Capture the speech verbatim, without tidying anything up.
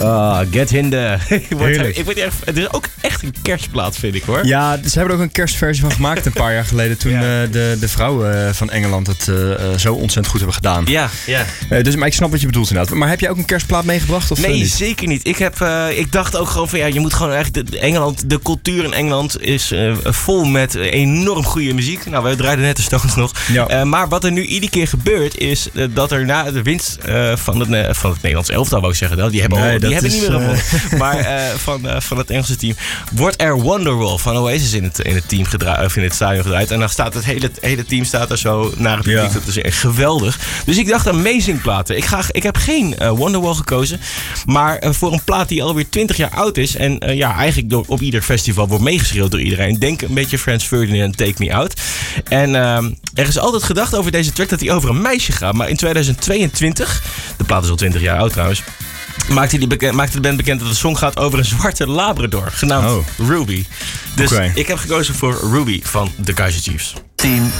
Ah, Get Hinde. ik Heerlijk. ik word echt, het is ook echt een kerstplaat, vind ik hoor. Ja, ze hebben er ook een kerstversie van gemaakt een paar jaar geleden. Toen Ja. uh, de, de vrouwen uh, van Engeland het uh, uh, zo ontzettend goed hebben gedaan. Ja, ja. Uh, dus, maar ik snap wat je bedoelt inderdaad. Maar heb jij ook een kerstplaat meegebracht? Of Nee, niet? zeker niet. Ik, heb, uh, ik dacht ook gewoon van ja, je moet gewoon eigenlijk... De, Engeland, de cultuur in Engeland is uh, vol met enorm goede muziek. Nou, we draaiden net de Stones nog. Ja. Uh, maar wat er nu iedere keer gebeurt is uh, dat er na de winst uh, van, het, uh, van het Nederlands elftal, wou ik zeggen. Nou, die hebben, Nee, al, die hebben is, niet meer uh... gewonnen. Maar uh, van, uh, van het Engelse team wordt er Wonderwall van Oasis in het, in het team gedraaid, of in het stadion gedraaid. En dan staat het hele, het hele team staat er zo naar het publiek. Ja. Dat is echt geweldig. Dus ik dacht amazing platen. Ik, ga, ik heb geen uh, Wonderwall gekozen. Maar uh, voor een plaat die alweer twintig jaar oud is. En uh, ja, eigenlijk door, op ieder festival wordt meegeschreeuwd door iedereen. Denk een beetje Franz Ferdinand, Take Me Out. En uh, er is altijd gedacht over deze track dat hij over een meisje gaat. Maar in tweeduizend tweeëntwintig, de plaat is al twintig jaar oud trouwens, maakte, die beke- maakte de band bekend dat de song gaat over een zwarte Labrador. Genaamd oh. Ruby. Dus okay. ik heb gekozen voor Ruby van de Kaiser Chiefs. tien,